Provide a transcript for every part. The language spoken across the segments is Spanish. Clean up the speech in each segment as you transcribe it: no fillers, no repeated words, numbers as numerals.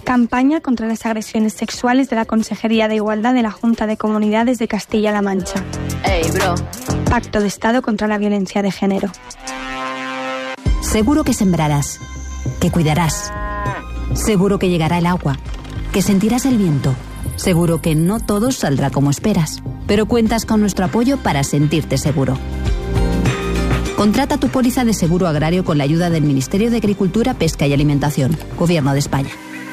Campaña contra las agresiones sexuales de la Consejería de Igualdad de la Junta de Comunidades de Castilla-La Mancha. Ey, bro. Pacto de Estado contra la violencia de género. Seguro que sembrarás, que cuidarás. Seguro que llegará el agua, que sentirás el viento. Seguro que no todo saldrá como esperas, pero cuentas con nuestro apoyo para sentirte seguro. Contrata tu póliza de seguro agrario con la ayuda del Ministerio de Agricultura, Pesca y Alimentación, Gobierno de España.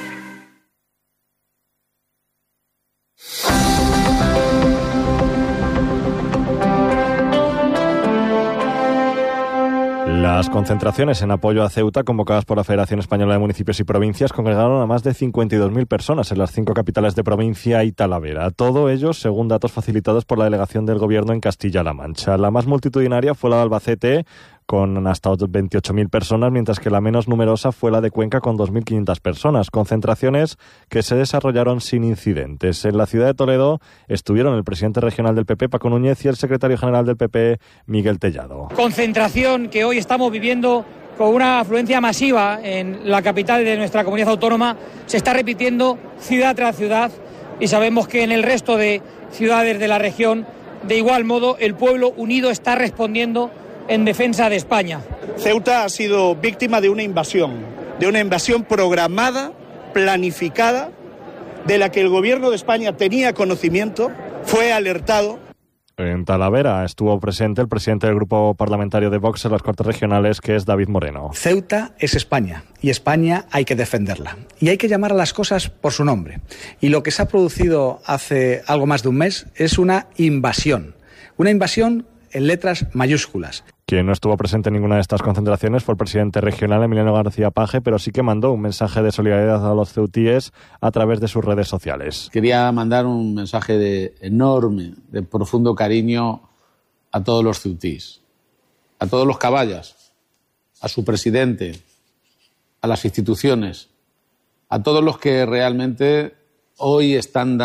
Las concentraciones en apoyo a Ceuta convocadas por la Federación Española de Municipios y Provincias congregaron a más de 52.000 personas en las 5 capitales de provincia y Talavera. Todo ello según datos facilitados por la delegación del Gobierno en Castilla-La Mancha. La más multitudinaria fue la de Albacete, con hasta 28.000 personas, mientras que la menos numerosa fue la de Cuenca, con 2.500 personas. Concentraciones que se desarrollaron sin incidentes. En la ciudad de Toledo estuvieron el presidente regional del PP, Paco Núñez, y el secretario general del PP, Miguel Tellado. Concentración que hoy estamos viviendo con una afluencia masiva en la capital de nuestra comunidad autónoma. Se está repitiendo ciudad tras ciudad y sabemos que en el resto de ciudades de la región, de igual modo, el pueblo unido está respondiendo en defensa de España. Ceuta ha sido víctima de una invasión programada, planificada, de la que el Gobierno de España tenía conocimiento, fue alertado. En Talavera estuvo presente el presidente del grupo parlamentario de Vox en las Cortes Regionales, que es David Moreno. Ceuta es España, y España hay que defenderla. Y hay que llamar a las cosas por su nombre. Y lo que se ha producido hace algo más de un mes es una invasión. Una invasión en letras mayúsculas. Quien no estuvo presente en ninguna de estas concentraciones fue el presidente regional, Emiliano García Paje, pero sí que mandó un mensaje de solidaridad a los ceutíes a través de sus redes sociales. Quería mandar un mensaje enorme, de profundo cariño a todos los ceutíes, a todos los caballas, a su presidente, a las instituciones, a todos los que realmente hoy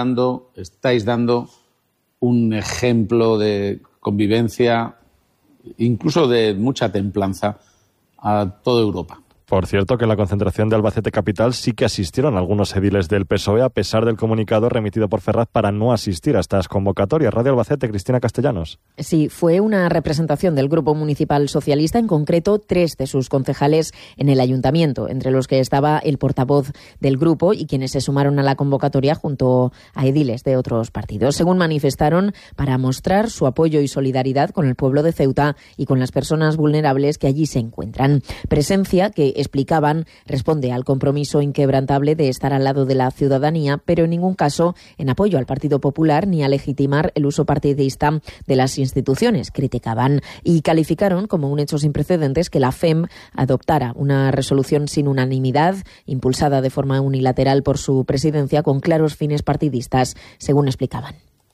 estáis dando un ejemplo de convivencia, incluso de mucha templanza, a toda Europa. Por cierto, que en la concentración de Albacete Capital sí que asistieron algunos ediles del PSOE, a pesar del comunicado remitido por Ferraz para no asistir a estas convocatorias. Radio Albacete, Cristina Castellanos. Sí, fue una representación del Grupo Municipal Socialista, en concreto 3 de sus concejales en el ayuntamiento, entre los que estaba el portavoz del grupo y quienes se sumaron a la convocatoria junto a ediles de otros partidos. Según manifestaron, para mostrar su apoyo y solidaridad con el pueblo de Ceuta y con las personas vulnerables que allí se encuentran. Presencia que, explicaban, responde al compromiso inquebrantable de estar al lado de la ciudadanía, pero en ningún caso en apoyo al Partido Popular ni a legitimar el uso partidista de las instituciones, criticaban, y calificaron como un hecho sin precedentes que la FEM adoptara una resolución sin unanimidad, impulsada de forma unilateral por su presidencia, con claros fines partidistas, según explicaban.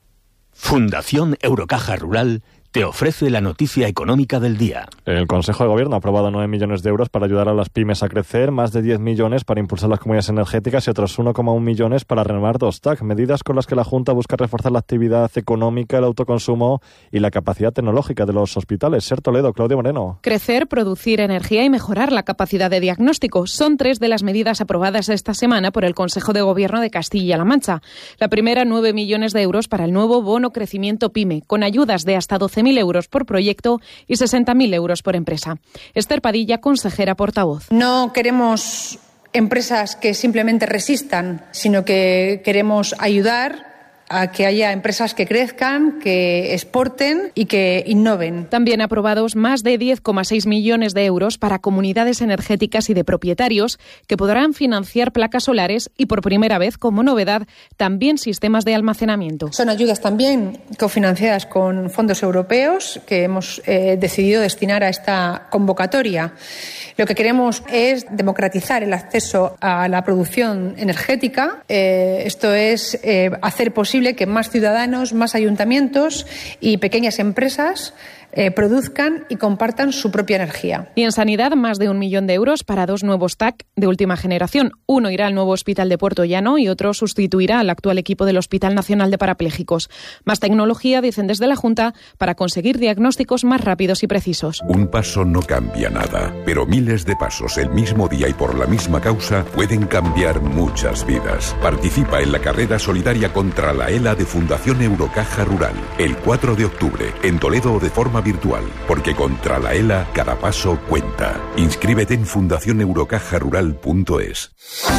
Fundación Eurocaja Rural te ofrece la noticia económica del día. El Consejo de Gobierno ha aprobado 9 millones de euros para ayudar a las pymes a crecer, más de 10 millones para impulsar las comunidades energéticas y otros 1,1 millones para renovar 2 TAC, medidas con las que la Junta busca reforzar la actividad económica, el autoconsumo y la capacidad tecnológica de los hospitales. Ser Toledo, Claudio Moreno. Crecer, producir energía y mejorar la capacidad de diagnóstico son 3 de las medidas aprobadas esta semana por el Consejo de Gobierno de Castilla-La Mancha. La primera, 9 millones de euros para el nuevo bono crecimiento PYME, con ayudas de hasta 12.000 euros por proyecto y 60.000 euros por empresa. Esther Padilla, consejera portavoz. No queremos empresas que simplemente resistan, sino que queremos ayudar a que haya empresas que crezcan, que exporten y que innoven. También aprobados más de 10,6 millones de euros para comunidades energéticas y de propietarios que podrán financiar placas solares y, por primera vez, como novedad, también sistemas de almacenamiento. Son ayudas también cofinanciadas con fondos europeos que hemos decidido destinar a esta convocatoria. Lo que queremos es democratizar el acceso a la producción energética. Esto es hacer posible que más ciudadanos, más ayuntamientos y pequeñas empresas produzcan y compartan su propia energía. Y en sanidad, más de 1 millón de euros para 2 nuevos TAC de última generación. Uno irá al nuevo hospital de Puerto Llano y otro sustituirá al actual equipo del Hospital Nacional de Parapléjicos. Más tecnología, dicen desde la Junta, para conseguir diagnósticos más rápidos y precisos. Un paso no cambia nada, pero miles de pasos el mismo día y por la misma causa pueden cambiar muchas vidas. Participa en la carrera solidaria contra la ELA de Fundación Eurocaja Rural, el 4 de octubre, en Toledo o de forma virtual, porque contra la ELA cada paso cuenta. Inscríbete en fundacioneurocajarural.es.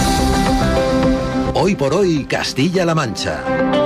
Hoy por hoy, Castilla-La Mancha.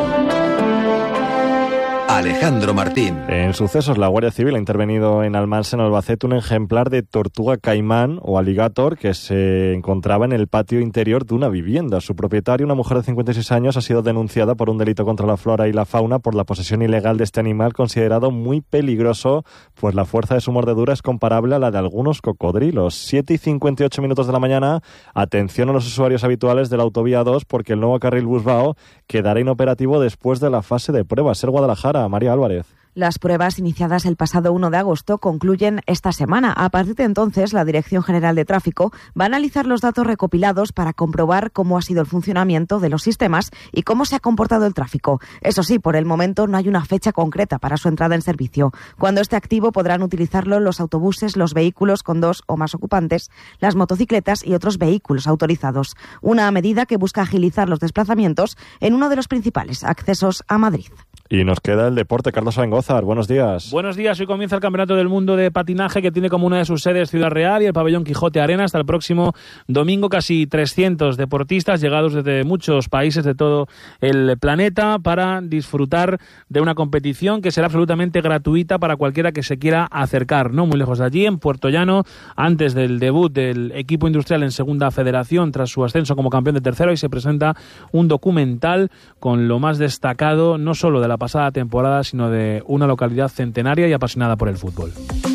Alejandro Martín. En sucesos, la Guardia Civil ha intervenido en Almansa, en Albacete, un ejemplar de tortuga caimán o alligator que se encontraba en el patio interior de una vivienda. Su propietario, una mujer de 56 años, ha sido denunciada por un delito contra la flora y la fauna por la posesión ilegal de este animal considerado muy peligroso, pues la fuerza de su mordedura es comparable a la de algunos cocodrilos. 7:58 de la mañana. Atención a los usuarios habituales de la autovía 2 porque el nuevo carril Busbao quedará inoperativo después de la fase de pruebas. Ser Guadalajara. María Álvarez. Las pruebas iniciadas el pasado 1 de agosto concluyen esta semana. A partir de entonces, la Dirección General de Tráfico va a analizar los datos recopilados para comprobar cómo ha sido el funcionamiento de los sistemas y cómo se ha comportado el tráfico. Eso sí, por el momento no hay una fecha concreta para su entrada en servicio. Cuando esté activo podrán utilizarlo los autobuses, los vehículos con 2 o más ocupantes, las motocicletas y otros vehículos autorizados. Una medida que busca agilizar los desplazamientos en uno de los principales accesos a Madrid. Y nos queda el deporte. Carlos Abengózar, buenos días. Buenos días. Hoy comienza el Campeonato del Mundo de Patinaje, que tiene como una de sus sedes Ciudad Real y el pabellón Quijote Arena. Hasta el próximo domingo, casi 300 deportistas llegados desde muchos países de todo el planeta para disfrutar de una competición que será absolutamente gratuita para cualquiera que se quiera acercar. No muy lejos de allí, en Puerto Llano, antes del debut del equipo industrial en Segunda Federación, tras su ascenso como campeón de tercera, y se presenta un documental con lo más destacado, no solo de la pasada temporada, sino de una localidad centenaria y apasionada por el fútbol.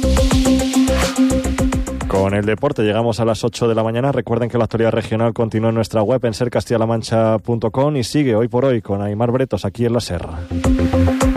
Con el deporte llegamos a las 8 de la mañana. Recuerden que la actualidad regional continúa en nuestra web en sercastillalamancha.com y sigue hoy por hoy con Aimar Bretos aquí en la SER.